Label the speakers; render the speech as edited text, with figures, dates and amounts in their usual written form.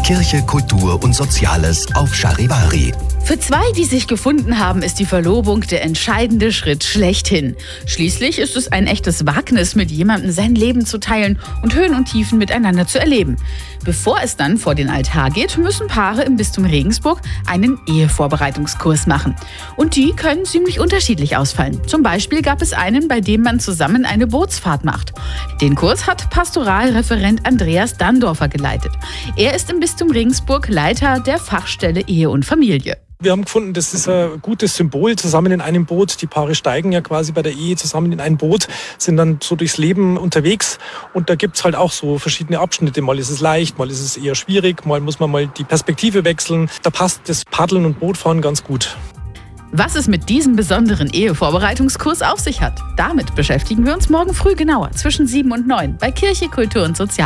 Speaker 1: Kirche, Kultur und Soziales auf Charivari.
Speaker 2: Für zwei, die sich gefunden haben, ist die Verlobung der entscheidende Schritt schlechthin. Schließlich ist es ein echtes Wagnis, mit jemandem sein Leben zu teilen und Höhen und Tiefen miteinander zu erleben. Bevor es dann vor den Altar geht, müssen Paare im Bistum Regensburg einen Ehevorbereitungskurs machen. Und die können ziemlich unterschiedlich ausfallen. Zum Beispiel gab es einen, bei dem man zusammen eine Bootsfahrt macht. Den Kurs hat Pastoralreferent Andreas Dandorfer geleitet. Er ist im Bistum Regensburg Leiter der Fachstelle Ehe und Familie.
Speaker 3: Wir haben gefunden, das ist ein gutes Symbol, zusammen in einem Boot. Die Paare steigen ja quasi bei der Ehe zusammen in ein Boot, sind dann so durchs Leben unterwegs. Und da gibt's halt auch so verschiedene Abschnitte. Mal ist es leicht, mal ist es eher schwierig, mal muss man mal die Perspektive wechseln. Da passt das Paddeln und Bootfahren ganz gut.
Speaker 2: Was es mit diesem besonderen Ehevorbereitungskurs auf sich hat, damit beschäftigen wir uns morgen früh genauer zwischen 7 und 9 bei Kirche, Kultur und Soziales.